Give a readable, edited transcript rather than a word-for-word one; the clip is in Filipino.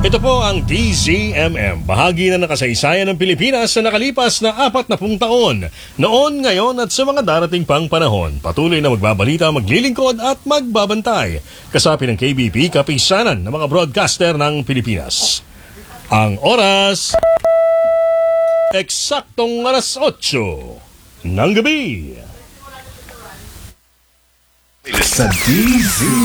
Ito po ang DZMM, bahagi na ng kasaysayan ng Pilipinas sa nakalipas na 40 taon. Noon, ngayon at sa mga darating pang panahon, patuloy na magbabalita, maglilingkod at magbabantay. Kasapi ng KBP, kapisanan ng mga broadcaster ng Pilipinas. Ang oras, eksaktong alas 8 ng gabi. Sa DZ